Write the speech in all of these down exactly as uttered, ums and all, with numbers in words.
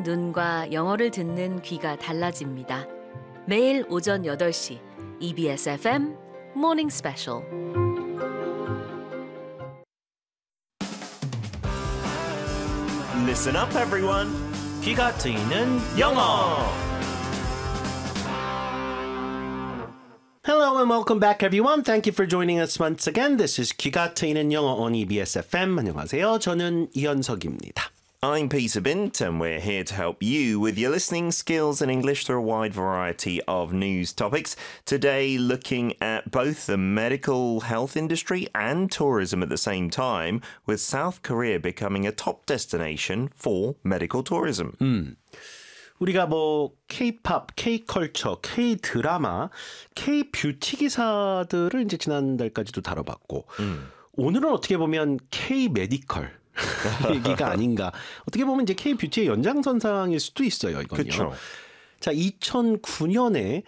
보는 눈과 영어를 듣는 귀가 달라집니다. 매일 오전 여덟 시 이비에스 에프엠 Morning Special. Listen up, everyone. 귀가 트이는 영어. Hello and welcome back, everyone. Thank you for joining us once again. This is 귀가 트이는 영어 on 이비에스 에프엠. 안녕하세요. 저는 이현석입니다. I'm Peter Bint, and we're here to help you with your listening skills in English through a wide variety of news topics. Today, looking at both the medical health industry and tourism at the same time, with South Korea becoming a top destination for medical tourism. 음. 우리가 뭐 K-팝, K-컬처, K-드라마, K-뷰티 기사들을 이제 지난달까지도 다뤄봤고 음. 오늘은 어떻게 보면 K-메디컬 얘기가 아닌가. 어떻게 보면 이제 K-뷰티의 연장선상일 수도 있어요. 이건요. 그쵸. 자, 이천구 년에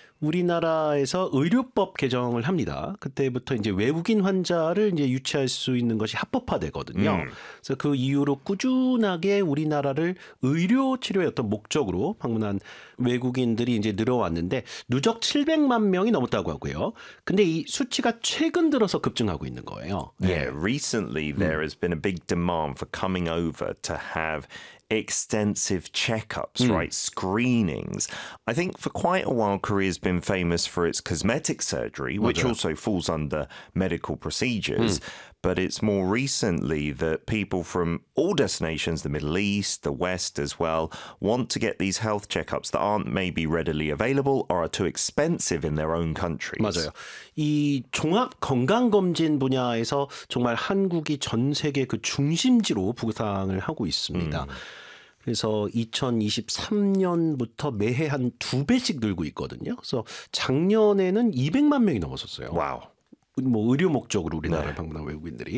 우리나라에서 의료법 개정을 합니다. 그때부터 이제 외국인 환자를 이제 유치할 수 있는 것이 합법화되거든요. 음. 그래서 그 이후로 꾸준하게 우리나라를 의료 치료의 어떤 목적으로 방문한 외국인들이 이제 늘어왔는데 누적 칠백만 명이 넘었다고 하고요. 근데 이 수치가 최근 들어서 급증하고 있는 거예요. Yeah, recently there has been a big demand for coming over to have extensive checkups, mm. right? Screenings. I think for quite a while, Korea's been famous for its cosmetic surgery, which 맞아요. also falls under medical procedures. Mm. But it's more recently that people from all destinations, the Middle East, the West as well, want to get these health checkups that aren't maybe readily available or are too expensive in their own countries. 맞아요. 이 종합 건강검진 분야에서 정말 한국이 전 세계 그 중심지로 부상을 하고 있습니다. 음. 그래서 이천이십삼 년부터 매해 한 두 배씩 늘고 있거든요. 그래서 작년에는 이백만 명이 넘었었어요. 와우. 뭐 의료 목적으로 우리나라를 네. 방문한 외국인들이.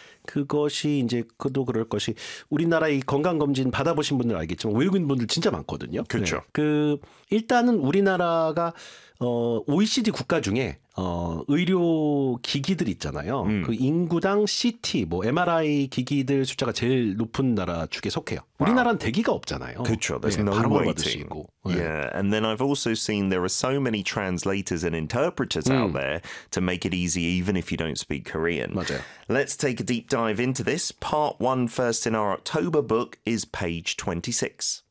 그것이 이제 그도 그럴 것이 우리나라 이 건강검진 받아보신 분들 알겠지만 외국인분들 진짜 많거든요. 그렇죠. 네. 그 일단은 우리나라가 어, 오이시디 국가 중에 어, 의료 기기들 있잖아요. 음. 그 인구당 씨티, 뭐 엠알아이 기기들 숫자가 제일 높은 나라 축에 속해요. Wow. 우리나라는 대기가 없잖아요. 그렇죠. There's 네, no 바로 waiting. 받을 수 있고. Yeah, and then I've also seen there are so many translators and interpreters mm. out there to make it easy even if you don't speak Korean. 맞아요. Let's take a deep dive into this. Part one first in our October book is page twenty-six.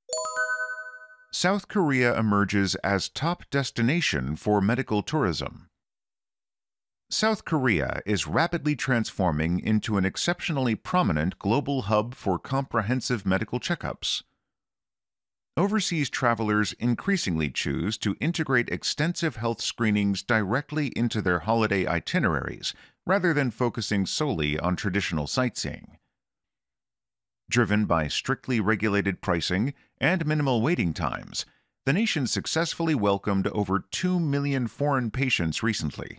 South Korea emerges as top destination for medical tourism. South Korea is rapidly transforming into an exceptionally prominent global hub for comprehensive medical checkups. Overseas travelers increasingly choose to integrate extensive health screenings directly into their holiday itineraries rather than focusing solely on traditional sightseeing. Driven by strictly regulated pricing and minimal waiting times, the nation successfully welcomed over two million foreign patients recently.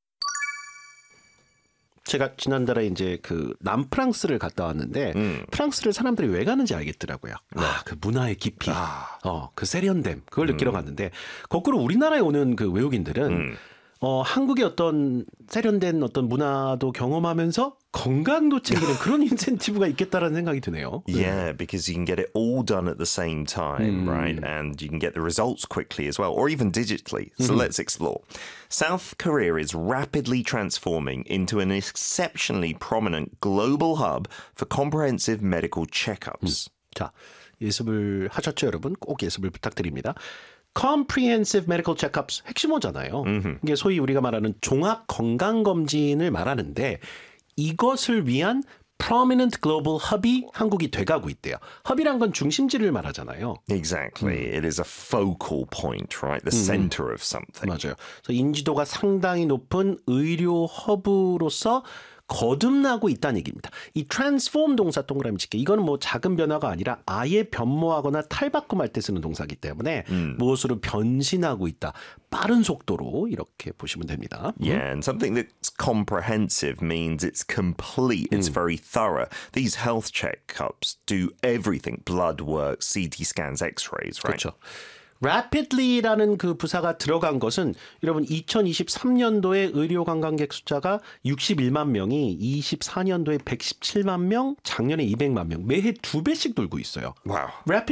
제가 지난달에 이제 그 남프랑스를 갔다 왔는데 음. 프랑스를 사람들이 왜 가는지 알겠더라고요. 네. 아, 그 문화의 깊이, 아. 어, 그 세련됨 그걸 느끼러 음. 갔는데 거꾸로 우리나라에 오는 그 외국인들은 음. 어, 한국의 어떤 세련된 어떤 문화도 경험하면서 건강도 챙기는 그런 인센티브가 있겠다라는 생각이 드네요. Yeah, because you can get it all done at the same time, mm. right? And you can get the results quickly as well, or even digitally. So mm-hmm. let's explore. South Korea is rapidly transforming into an exceptionally prominent global hub for comprehensive medical checkups. 음. 자, 예습을 하셨죠, 여러분? 꼭 예습을 부탁드립니다. Comprehensive Medical Checkups 핵심어잖아요. Mm-hmm. 이게 소위 우리가 말하는 종합 건강검진을 말하는데 이것을 위한 prominent global hub이 한국이 돼가고 있대요. hub이란 건 중심지를 말하잖아요. Exactly. 음. It is a focal point, right? The 음. center of something. 맞아요. 그래서 인지도가 상당히 높은 의료 허브로서 거듭나고 있다는 얘기입니다. 이 transform 동사 동그라미 짓기 이거는 뭐 작은 변화가 아니라 아예 변모하거나 탈바꿈할 때 쓰는 동사이기 때문에 음. 무엇으로 변신하고 있다. 빠른 속도로 이렇게 보시면 됩니다. Yeah, and something that's comprehensive means it's complete. It's 음. very thorough. These health checkups do everything. Blood work, 씨티 scans, X-rays, right? 그렇죠. rapidly라는 그 부사가 들어간 것은 여러분 이천이십삼 년도에 의료 관광객 숫자가 육십일만 명이 이십사 년도에 백십칠만 명, 작년에 이백만 명, 매해 두 배씩 늘고 있어요. Wow. rapid